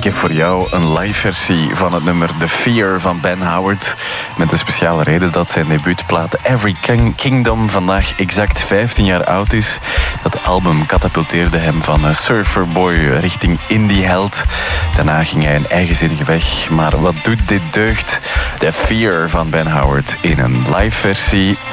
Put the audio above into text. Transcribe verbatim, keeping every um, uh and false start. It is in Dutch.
ik heb voor jou een live versie van het nummer The Fear van Ben Howard. Met de speciale reden dat zijn debuutplaat Every King- Kingdom vandaag exact vijftien jaar oud is. Dat album katapulteerde hem van surferboy richting indieheld. Daarna ging hij een eigenzinnige weg. Maar wat doet dit deugd? The Fear van Ben Howard in een live versie.